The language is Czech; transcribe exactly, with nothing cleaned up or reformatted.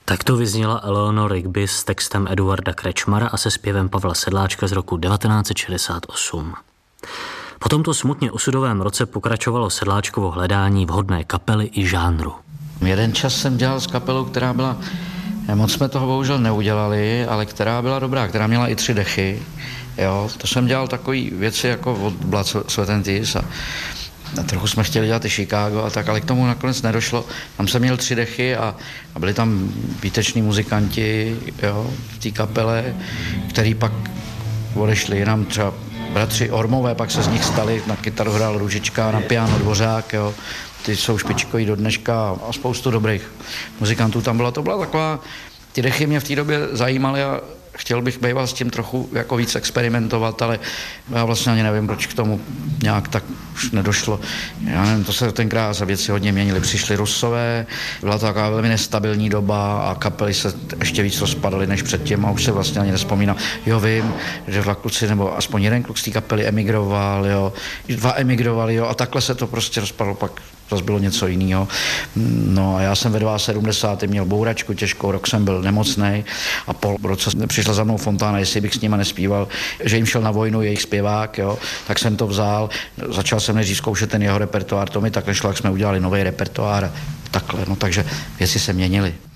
Tak to vyzněla Eleanor Rigby s textem Eduarda Krečmara a se zpěvem Pavla Sedláčka z roku devatenáct set šedesát osm. Po tomto smutně osudovém roce pokračovalo Sedláčkovo hledání vhodné kapely i žánru. Jeden čas jsem dělal s kapelou, která byla, moc jsme toho bohužel neudělali, ale která byla dobrá, která měla i tři dechy. Jo, to jsem dělal takový věci jako od Blood, Sweat and Tears a A trochu jsme chtěli dělat i Chicago a tak, ale k tomu nakonec nedošlo. Tam jsem měl tři dechy a, a byli tam výteční muzikanti, jo, v té kapele, který pak odešli jinam, třeba bratři Ormové, pak se z nich stali, na kytaru hrál Růžička, na piano Dvořák, jo. Ty jsou špičkoví do dneška a spoustu dobrých muzikantů tam byla. To byla taková, ty dechy mě v té době zajímaly a chtěl bych býval s tím trochu jako víc experimentovat, ale já vlastně ani nevím, proč k tomu nějak tak už nedošlo. Já nevím, to se tenkrát za věci hodně měnily. Přišli Rusové, byla to taková velmi nestabilní doba a kapely se ještě víc rozpadaly než předtím a už se vlastně ani nespomínám. Jo, vím, že dva kluci, nebo aspoň jeden kluk z té kapely emigroval, jo, dva emigrovali, jo, a takhle se to prostě rozpadlo, pak zase bylo něco jiného. No a já jsem ve sedmdesátém druhém měl bouračku těžkou, rok jsem byl nemocnej a po roce přišla za mnou Fontána, jestli bych s nima nespíval, že jim šel na vojnu jejich zpěvák, jo, tak jsem to vzal, začal jsem nejdřív zkoušet ten jeho repertoár, to mi takhle šlo, jak jsme udělali nový repertoár, takhle, no takže věci se měnily.